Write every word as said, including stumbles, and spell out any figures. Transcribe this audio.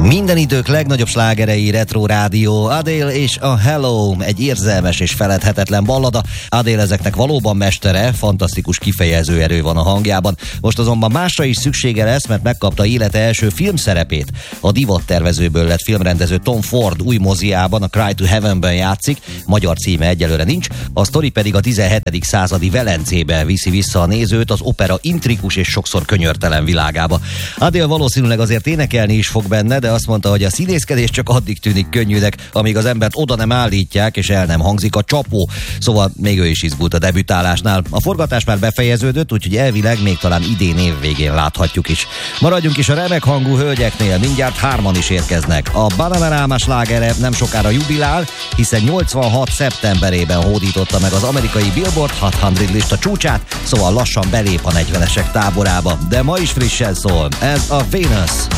Minden idők legnagyobb slágerei, Retro Rádió, Adele és a Hello, egy érzelmes és feledhetetlen ballada. Adele ezeknek valóban mestere, fantasztikus kifejező erő van a hangjában. Most azonban másra is szüksége lesz, mert megkapta élete első filmszerepét. A divattervezőből lett filmrendező Tom Ford új moziában, a Cry to Heavenben játszik, magyar címe egyelőre nincs, a sztori pedig a tizenhetedik századi Velencébe viszi vissza a nézőt az opera intrikus és sokszor könyörtelen világába. Adele valószínűleg azért énekelni is fog benne, de azt mondta, hogy a színészkedés csak addig tűnik könnyűnek, amíg az embert oda nem állítják, és el nem hangzik a csapó. Szóval még ő is izgult a debütálásnál. A forgatás már befejeződött, úgyhogy elvileg még talán idén év végén láthatjuk is. Maradjunk is a remek hangú hölgyeknél, mindjárt hárman is érkeznek. A Bananarama slágere nem sokára jubilál, hiszen nyolcvanhat szeptemberében hódította meg az amerikai Billboard hatszáz lista csúcsát, szóval lassan belép a negyvenesek táborába, de ma is frissen szól. Ez a Venus.